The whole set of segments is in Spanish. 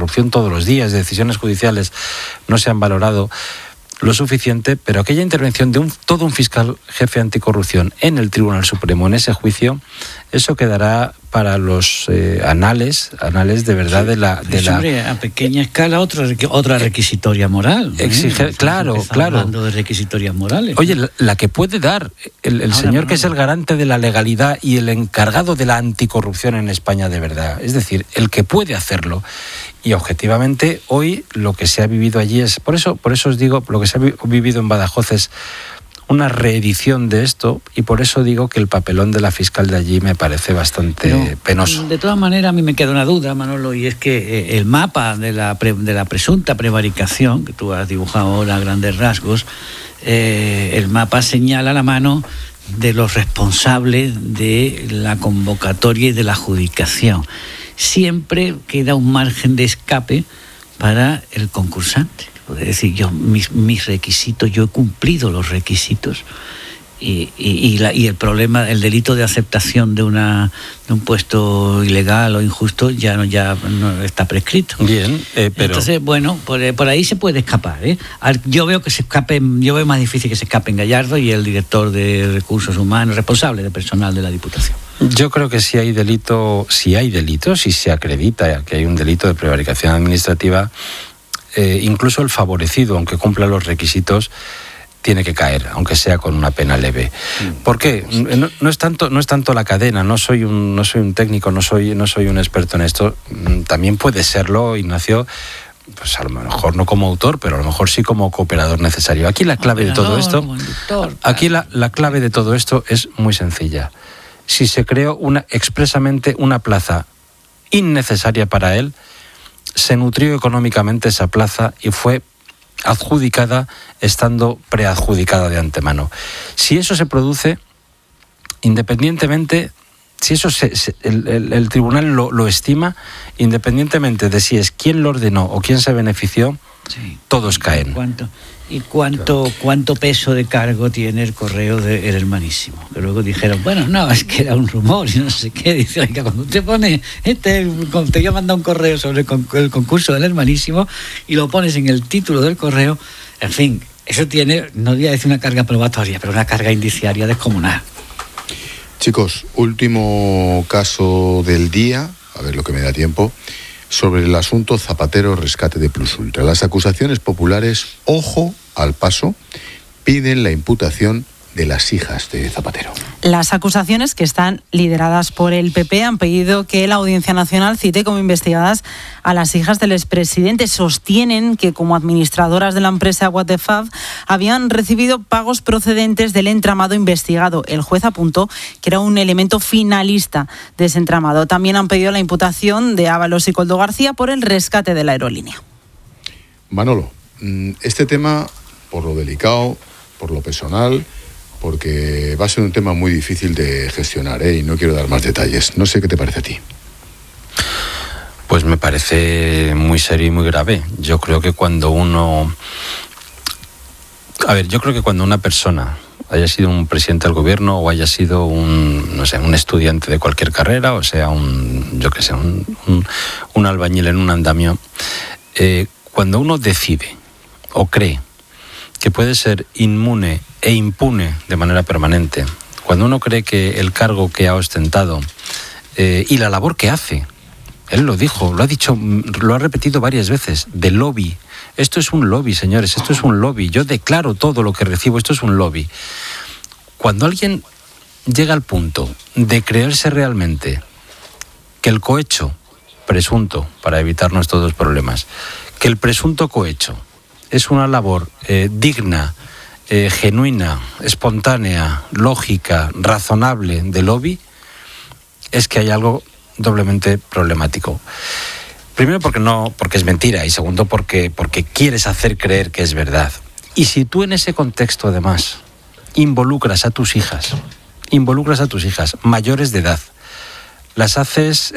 anticorrupción todos los días, decisiones judiciales no se han valorado lo suficiente, pero aquella intervención de todo un fiscal jefe anticorrupción en el Tribunal Supremo, en ese juicio, eso quedará para los anales de verdad de la... Hombre, a pequeña escala otra requisitoria moral. Exige, claro. Hablando de requisitorias morales. Oye, la que puede dar el señor que es el garante de la legalidad y el encargado de la anticorrupción en España de verdad, es decir, el que puede hacerlo. Y objetivamente hoy lo que se ha vivido allí es, por eso os digo, lo que se ha vivido en Badajoz es una reedición de esto, y por eso digo que el papelón de la fiscal de allí me parece bastante penoso. De todas maneras, a mí me queda una duda, Manolo, y es que el mapa de la presunta prevaricación, que tú has dibujado ahora a grandes rasgos, el mapa señala la mano de los responsables de la convocatoria y de la adjudicación. Siempre queda un margen de escape para el concursante. Es decir, mis requisitos, yo he cumplido los requisitos y el problema, el delito de aceptación de un puesto ilegal o injusto ya no está prescrito. Bien, pero... Entonces, bueno, por ahí se puede escapar, ¿eh? Yo veo más difícil que se escapen Gallardo y el director de Recursos Humanos, responsable de personal de la Diputación. Yo creo que si hay delito, si se acredita que hay un delito de prevaricación administrativa, incluso el favorecido, aunque cumpla los requisitos, tiene que caer, aunque sea con una pena leve. ¿Por qué? No es tanto la cadena. No soy un técnico, no soy un experto en esto. También puede serlo, Ignacio, pues a lo mejor no como autor, pero a lo mejor sí como cooperador necesario. Aquí la clave de todo esto, la clave de todo esto es muy sencilla. Si se creó expresamente una plaza innecesaria para él, se nutrió económicamente esa plaza y fue adjudicada estando preadjudicada de antemano. Si eso se produce, independientemente, si eso el tribunal lo estima, independientemente de si es quién lo ordenó o quién se benefició, sí, todos caen. ¿Cuánto peso de cargo tiene el correo del Hermanísimo? Que luego dijeron, bueno, no, es que era un rumor y no sé qué. Dice, oiga, cuando usted pone, te voy a mandar un correo sobre el concurso del Hermanísimo y lo pones en el título del correo, en fin, eso tiene, no voy a decir una carga probatoria, pero una carga indiciaria descomunal. Chicos, último caso del día, a ver lo que me da tiempo, sobre el asunto Zapatero rescate de Plus Ultra. Las acusaciones populares, ojo al paso, piden la imputación de las hijas de Zapatero. Las acusaciones, que están lideradas por el PP, han pedido que la Audiencia Nacional cite como investigadas a las hijas del expresidente. Sostienen que como administradoras de la empresa What the Fab habían recibido pagos procedentes del entramado investigado. El juez apuntó que era un elemento finalista de ese entramado. También han pedido la imputación de Ábalos y Koldo García por el rescate de la aerolínea. Manolo, este tema, por lo delicado, por lo personal, porque va a ser un tema muy difícil de gestionar, y no quiero dar más detalles. No sé qué te parece a ti. Pues me parece muy serio y muy grave. Yo creo que cuando una persona haya sido un presidente del gobierno o haya sido un estudiante de cualquier carrera, o sea, un albañil en un andamio, cuando uno decide o cree que puede ser inmune e impune de manera permanente, cuando uno cree que el cargo que ha ostentado y la labor que hace, él lo dijo, lo ha dicho, lo ha repetido varias veces, de lobby. Esto es un lobby, señores, esto es un lobby. Yo declaro todo lo que recibo, esto es un lobby. Cuando alguien llega al punto de creerse realmente que el cohecho presunto, para evitarnos todos problemas, que el presunto cohecho es una labor digna, genuina, espontánea, lógica, razonable de lobby, es que hay algo doblemente problemático. Primero porque es mentira, y segundo porque quieres hacer creer que es verdad. Y si tú en ese contexto además involucras a tus hijas mayores de edad, las haces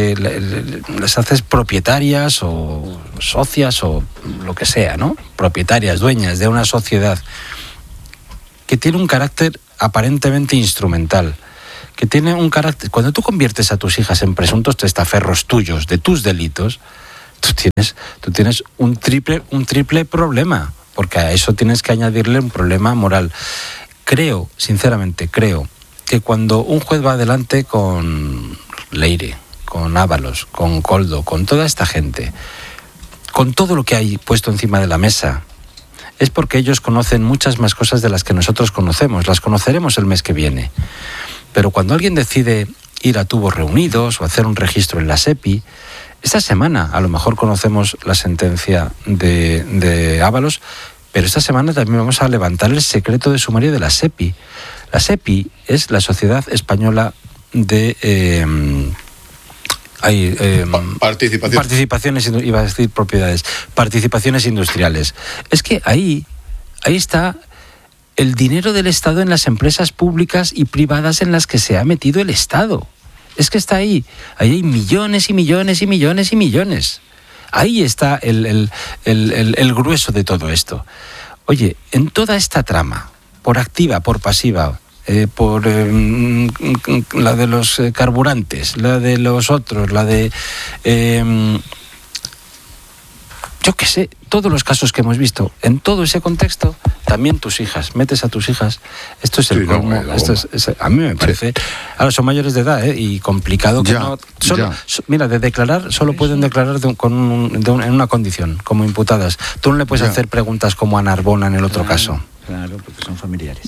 propietarias o socias o lo que sea, ¿no? Propietarias, dueñas de una sociedad que tiene un carácter aparentemente instrumental, que tiene un carácter... Cuando tú conviertes a tus hijas en presuntos testaferros tuyos, de tus delitos, tú tienes un triple problema, porque a eso tienes que añadirle un problema moral. Sinceramente creo que cuando un juez va adelante con Leire, con Ábalos, con Koldo, con toda esta gente, con todo lo que hay puesto encima de la mesa, es porque ellos conocen muchas más cosas de las que nosotros conocemos. Las conoceremos el mes que viene. Pero cuando alguien decide ir a tubos reunidos o hacer un registro en la SEPI, esta semana a lo mejor conocemos la sentencia de Ábalos, pero esta semana también vamos a levantar el secreto de sumario de la SEPI. La SEPI es la Sociedad Española de participaciones, iba a decir propiedades, participaciones industriales. Es que ahí está el dinero del Estado en las empresas públicas y privadas en las que se ha metido el Estado. Es que está ahí. Ahí hay millones y millones y millones y millones. Ahí está el grueso de todo esto. Oye, en toda esta trama, por activa, por pasiva, por la de los carburantes, la de los otros, la de... yo qué sé, todos los casos que hemos visto, en todo ese contexto, también tus hijas, metes a tus hijas, esto es el colmo, a mí me parece, sí. Ahora son mayores de edad, y complicado que mira, de declarar, solo pueden declarar en una condición, como imputadas. Tú no le puedes hacer preguntas como a Narbona en el otro caso. Claro, porque son familiares.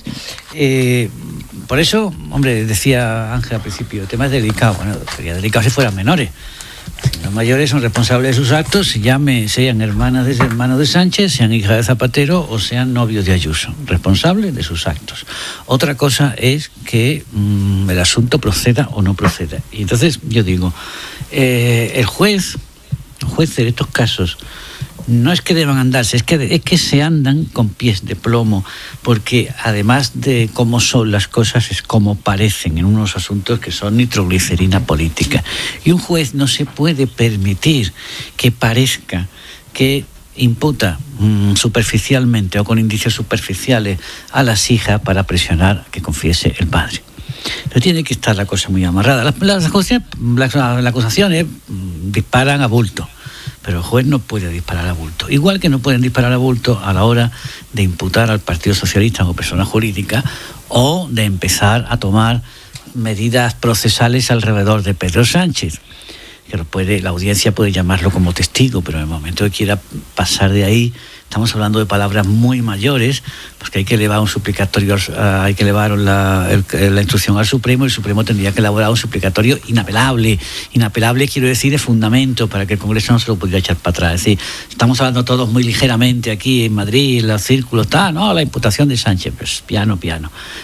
Por eso, hombre, decía Ángel al principio, el tema es delicado. Bueno, sería delicado si fueran menores. Si los mayores son responsables de sus actos, sean hermanos de Sánchez, sean hijas de Zapatero o sean novios de Ayuso, responsables de sus actos. Otra cosa es que el asunto proceda o no proceda. Y entonces yo digo, los jueces de estos casos no es que deban andarse, es que se andan con pies de plomo, porque además de cómo son las cosas es como parecen en unos asuntos que son nitroglicerina política. Y un juez no se puede permitir que parezca que imputa superficialmente o con indicios superficiales a las hijas para presionar a que confiese el padre. Pero tiene que estar la cosa muy amarrada. Las acusaciones disparan a bulto, pero el juez no puede disparar a bulto. Igual que no pueden disparar a bulto a la hora de imputar al Partido Socialista como persona jurídica o de empezar a tomar medidas procesales alrededor de Pedro Sánchez. Que la audiencia puede llamarlo como testigo, pero en el momento que quiera pasar de ahí, estamos hablando de palabras muy mayores, porque hay que elevar un suplicatorio, hay que elevar la instrucción al Supremo, y el Supremo tendría que elaborar un suplicatorio inapelable. Inapelable quiero decir de fundamento, para que el Congreso no se lo pudiera echar para atrás. Es decir, estamos hablando todos muy ligeramente aquí en Madrid, en los círculos, la imputación de Sánchez, pues piano, que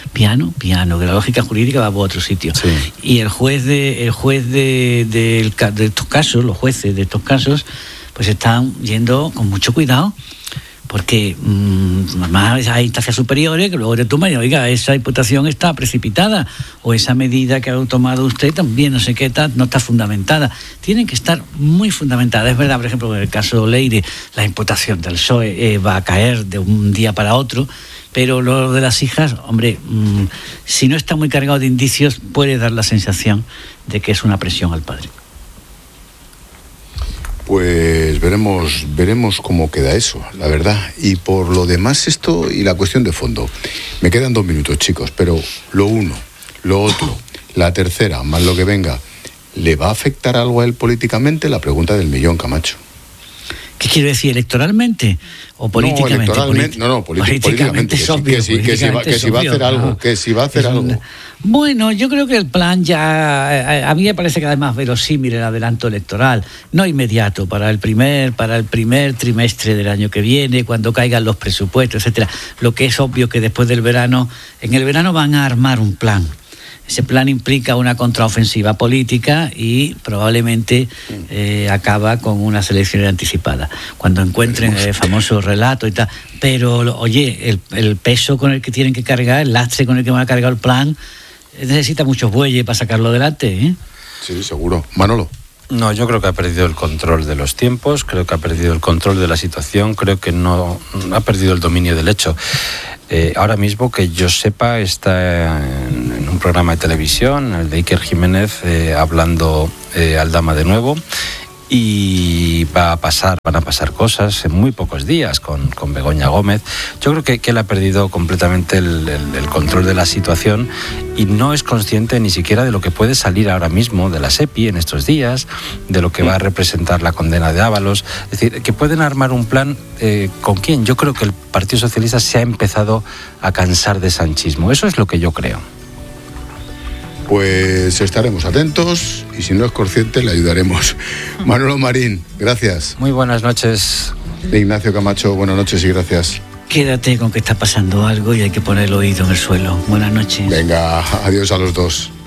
la lógica jurídica va por otro sitio. Sí. Y el juez de estos casos, los jueces de estos casos, pues están yendo con mucho cuidado, porque además hay instancias superiores que luego te toman y oiga, esa imputación está precipitada, o esa medida que ha tomado usted también no sé qué tal, no está fundamentada. Tienen que estar muy fundamentadas. Es verdad, por ejemplo, en el caso de Leire, la imputación del PSOE va a caer de un día para otro, pero lo de las hijas, hombre, si no está muy cargado de indicios, puede dar la sensación de que es una presión al padre. Pues veremos cómo queda eso, la verdad. Y por lo demás, esto y la cuestión de fondo. Me quedan 2 minutos, chicos, pero lo uno, lo otro, la tercera, más lo que venga, ¿le va a afectar algo a él políticamente? La pregunta del millón, Camacho. ¿Qué quiero decir? ¿Electoralmente o políticamente? Políticamente es obvio. Que si va a hacer algo, que si va a hacer algo. Bueno, yo creo que el plan ya... A mí me parece que además verosímil el adelanto electoral, no inmediato, para el primer trimestre del año que viene, cuando caigan los presupuestos, etcétera. Lo que es obvio que después del verano, en el verano van a armar un plan. Ese plan implica una contraofensiva política y probablemente acaba con unas elecciones anticipadas, cuando encuentren el famoso relato y tal. Pero, oye, el peso con el que tienen que cargar, el lastre con el que van a cargar el plan, necesita muchos bueyes para sacarlo adelante, ¿eh? Sí, seguro. Manolo. No, yo creo que ha perdido el control de los tiempos, creo que ha perdido el control de la situación, creo que no ha perdido el dominio del hecho. Ahora mismo, que yo sepa, está en un programa de televisión, el de Iker Jiménez, hablando Aldama de nuevo, y van a pasar cosas en muy pocos días con Begoña Gómez. Yo creo que él ha perdido completamente el control de la situación y no es consciente ni siquiera de lo que puede salir ahora mismo de la SEPI en estos días, de lo que va a representar la condena de Ábalos. Es decir, que pueden armar un plan ¿con quién? Yo creo que el Partido Socialista se ha empezado a cansar de sanchismo. Eso es lo que yo creo. Pues estaremos atentos y si no es consciente le ayudaremos. Manolo Marín, gracias. Muy buenas noches. Ignacio Camacho, buenas noches y gracias. Quédate con que está pasando algo y hay que poner el oído en el suelo. Buenas noches. Venga, adiós a los dos.